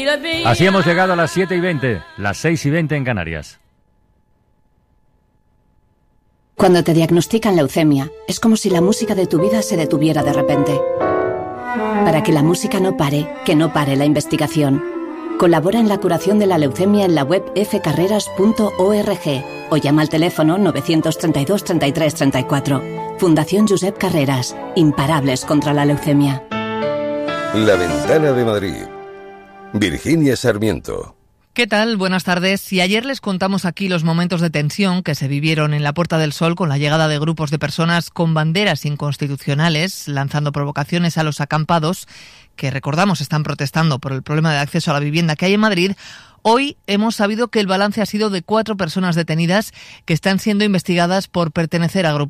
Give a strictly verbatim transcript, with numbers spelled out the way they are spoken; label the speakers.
Speaker 1: Así hemos llegado a las siete y veinte, las seis y veinte en Canarias.
Speaker 2: Cuando te diagnostican leucemia, es como si la música de tu vida se detuviera de repente. Para que la música no pare, que no pare la investigación. Colabora en la curación de la leucemia en la web f carreras punto org o llama al teléfono novecientos treinta y dos treinta y tres treinta y cuatro. Fundación Josep Carreras, imparables contra la leucemia.
Speaker 3: La Ventana de Madrid. Virginia Sarmiento.
Speaker 4: ¿Qué tal? Buenas tardes. Y ayer les contamos aquí los momentos de tensión que se vivieron en la Puerta del Sol con la llegada de grupos de personas con banderas inconstitucionales, lanzando provocaciones a los acampados que, recordamos, están protestando por el problema de acceso a la vivienda que hay en Madrid. Hoy hemos sabido que el balance ha sido de cuatro personas detenidas que están siendo investigadas por pertenecer a grupos